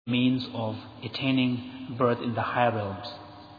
means of attaining birth in the higher realms.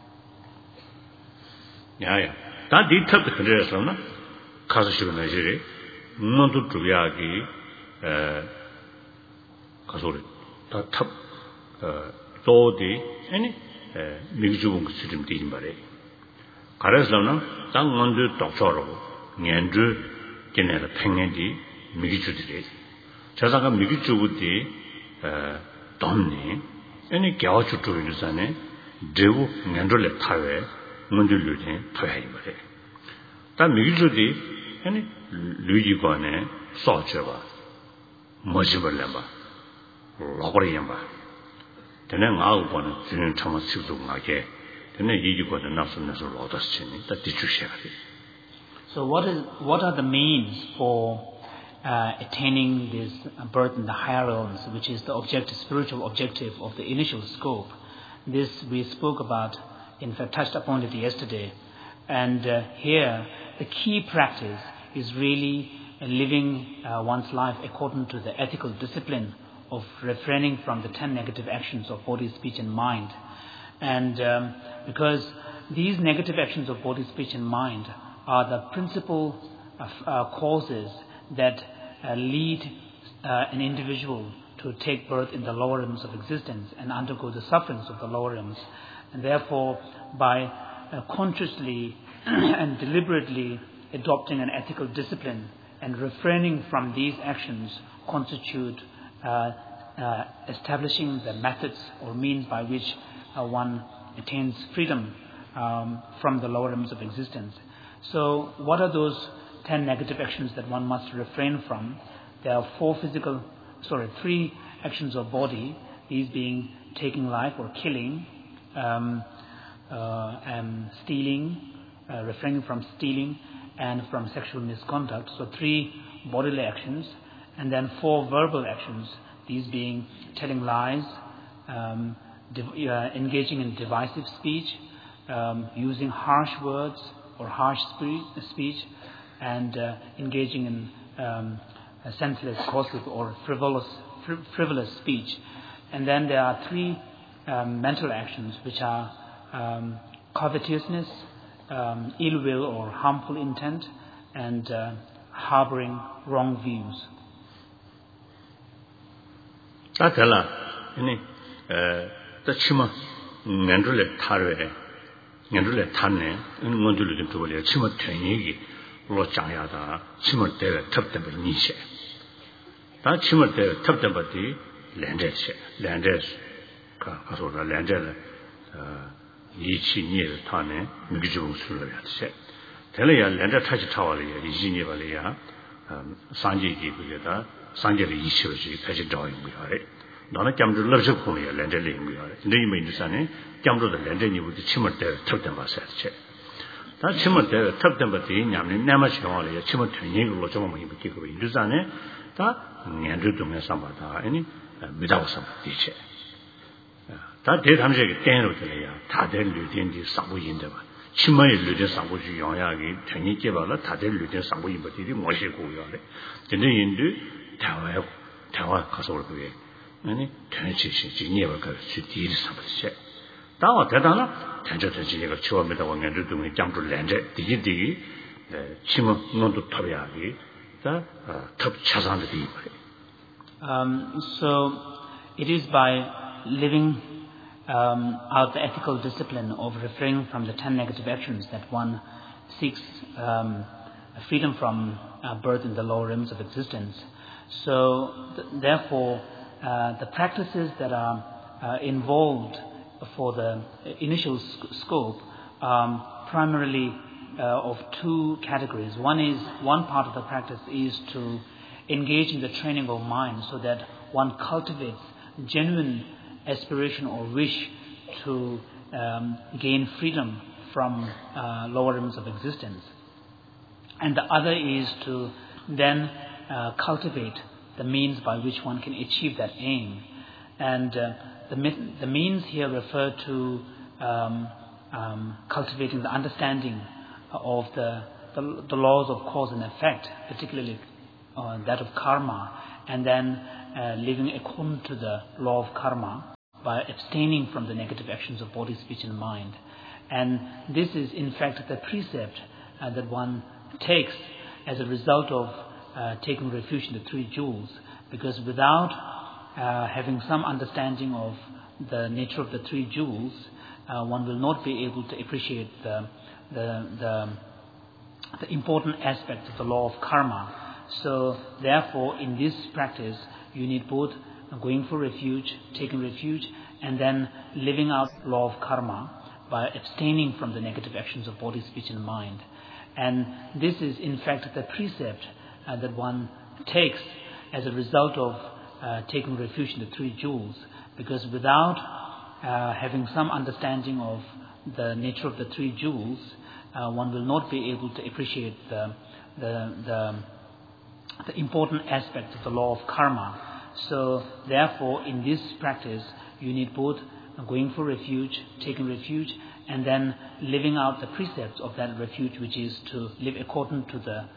Yeah. That did tap the condition, Kasashu Nigeria, Montu Tubiaki, Kasuri, that tap, Todi, any Migju Sitim Timbare. Karaslana, Tang Mandu Doctoro, Nyandru, General Pengendi, Migichu. Chasaka Migichu would be Domni, any Gaucho to Lusane, Devu, Nandrole Tare, Mundulutin, Tohimare. That Migichu, any Luigi Bone, Socheva, Mojibalamba, Logoriamba. Then I'll want to Thomas Suzumake, then you got enough of Lotus Chin, that did you share it. So, what are the means for attaining this birth in the higher realms, which is the spiritual objective of the initial scope? This we spoke about, in fact, touched upon it yesterday. And here, the key practice is really living one's life according to the ethical discipline of refraining from the 10 negative actions of body, speech, and mind. And because these negative actions of body, speech, and mind are the principal causes that lead an individual to take birth in the lower realms of existence and undergo the sufferings of the lower realms. And therefore, by consciously and deliberately adopting an ethical discipline and refraining from these actions constitute establishing the methods or means by which one attains freedom from the lower realms of existence. So, what are those 10 negative actions that one must refrain from? There are 3 actions of body, these being taking life or killing, and stealing, refraining from stealing and from sexual misconduct. So 3 bodily actions, and then 4 verbal actions, these being telling lies, engaging in divisive speech, using harsh words or harsh speech, and engaging in senseless gossip or frivolous speech. And then there are 3 mental actions, which are covetousness, ill will or harmful intent, and harboring wrong views. The Chima Nandrule Tare, Nandrule Tane, and Mondulu to Chima Tanyigi, Rochayada, Chima Deva Taptable Nisha. That Chima Deva Taptabati, Landes, Kasora Landel, Yichi near Tane, Mugiju Surat. Telia Landa Tachitawalia, Yinivalia, Sanji Giguda, Sanjay Ishoji, Tajidoing we are it. Donna Camdo loves of Korea, Landeling we are it. Name in the Sunny, Camdo the Landing with the Chimmer there, took them as check. That Chimmer there, took them but the Yamin, Namashawali, Chimmer Tuning, Rojomi, Kiko, Duzane, that Nandru to Mesambata, any without some teacher. That did Hamjak 10 of the layer, Tadel Lutin, the Sabu in the Chimay Lutin Sabu Yagi, Tanikeva, Tadel Lutin Sabu, but he didn't wash it. The Hindu, Tawa Kasorbe, and Tanchi never got to deal somebody. Tawa Tadana, Tanjata Geneva Chua and do me jump to land it, the Chima Nondo Tabiagi, the top Chazan the deep. So it is by living out the ethical discipline of refraining from the 10 negative actions that one seeks freedom from birth in the lower realms of existence. So, therefore, the practices that are involved for the initial scope are primarily of 2 categories. One part of the practice is to engage in the training of mind so that one cultivates genuine aspiration or wish to gain freedom from lower realms of existence. And the other is to then cultivate the means by which one can achieve that aim. And the means here refer to cultivating the understanding of the laws of cause and effect, particularly that of karma, and then living according to the law of karma. by abstaining from the negative actions of body, speech and mind. And this is in fact the precept that one takes as a result of taking refuge in the three jewels, because without having some understanding of the nature of the three jewels, one will not be able to appreciate the important aspects of the law of karma. So therefore in this practice you need both going for refuge, taking refuge, and then living out the law of karma by abstaining from the negative actions of body, speech and mind. And this is in fact the precept that one takes as a result of taking refuge in the three jewels, because without having some understanding of the nature of the three jewels, one will not be able to appreciate the important aspects of the law of karma. So therefore in this practice you need both going for refuge, taking refuge, and then living out the precepts of that refuge, which is to live according to the